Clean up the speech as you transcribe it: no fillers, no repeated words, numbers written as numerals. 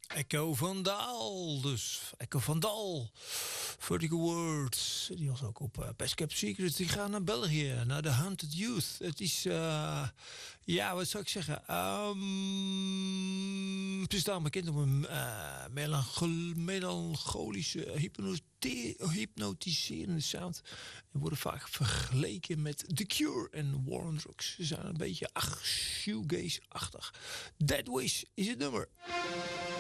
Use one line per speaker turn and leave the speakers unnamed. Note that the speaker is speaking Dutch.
Echo van Daal, dus Echo van Dal. Vertical Words, die was ook op Best Kept Secrets. Die gaan naar België, naar de Haunted Youth. Het is, ja, wat zou ik zeggen? Ze staan bekend om een melancholische, hypnotiserende sound. En worden vaak vergeleken met The Cure en War on Drugs. Ze zijn een beetje shoegaze-achtig. Dead Wish is het nummer.